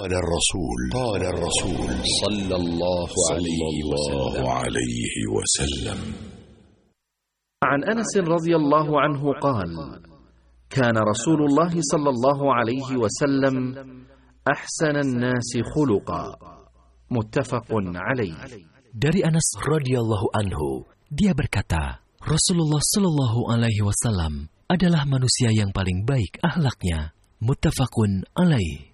قال الرسول صلى الله عليه وسلم. عن أنس رضي الله عنه قال: كان رسول الله صلى الله عليه وسلم أحسن الناس خلقا. متفق عليه. Dari Anas radhiyallahu anhu, dia berkata, Rasulullah sallallahu alaihi wasallam adalah manusia yang paling baik akhlaknya. Muttafaqun alaih.